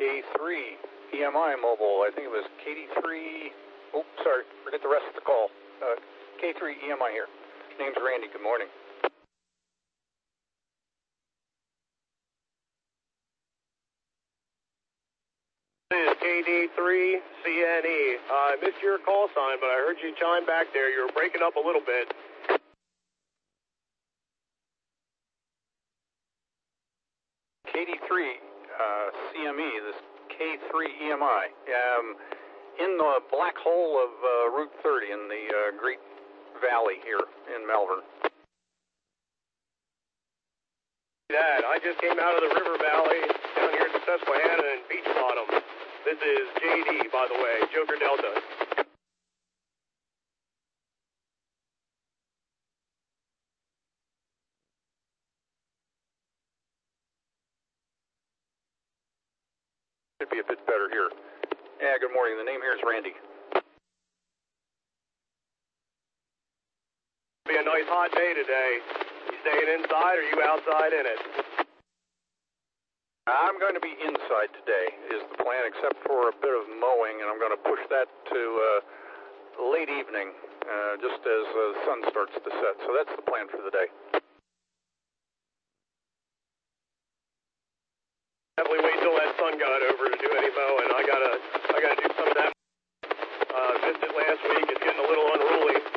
K3 EMI mobile. I think it was KD3. Oh, sorry, forget the rest of the call. K3 EMI here. Name's Randy. Good morning. This is KD3CNE. I missed your call sign, but I heard you chime back there. You were breaking up a little bit. KD3 CME, this K3 EMI. In the black hole of Route 30 in the Great Valley here in Malvern. I just came out of the river valley down here to Susquehanna and Beach Bottom. This is JD, by the way, Joker Delta. Should be a bit better here. Yeah, good morning. The name here is Randy. Be a nice hot day today. You staying inside or you outside in it? I'm going to be inside today is the plan, except for a bit of mowing, and I'm going to push that to late evening, just as the sun starts to set. So that's the plan for the day. Definitely wait till that sun got over to do any mowing. I gotta do some of that. Missed it last week. It's getting a little unruly.